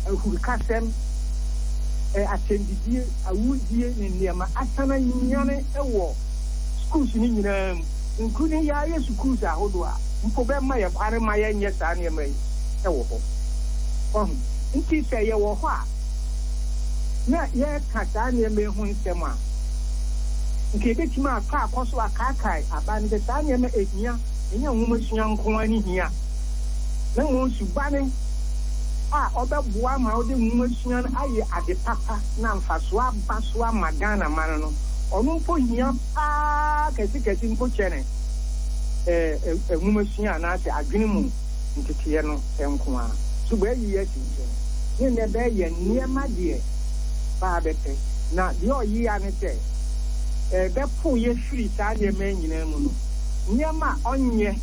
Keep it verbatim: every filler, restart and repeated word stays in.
ahurikasɛm atendidie awudie ne nneɛma asana nyane ɛwɔ schools ni nyinaa mu including ya yɛ schools ahodo a mpo bɛma yɛ kware ma yɛ nyɛ saa nneɛma yi ɛwɔ hɔ ɔho nti sɛ yɛ wɔ hɔ a na yɛ ka saa nneɛma yi ho nsɛm a nke ebetumi aka akɔ so akaakae aba ne saa nneɛma ehia ɛnyɛ nwoma sua nko ani hia na wɔn subane a ọbẹ̀bùa ma ọdẹ nwumasua no ayẹ ade papa na mfaso aba so ama Ghana man no ọno mpo hia paa kẹsikẹsi mpo kyẹne eh eh nwumasua na ase adwene mu ntete no enko a so ba yi yẹ tinje ne ne ba yẹ nneema de ba bẹpẹ na de oyi ya ne sẹ eh bẹpo ye free saa de ma nyina mu no nneema onye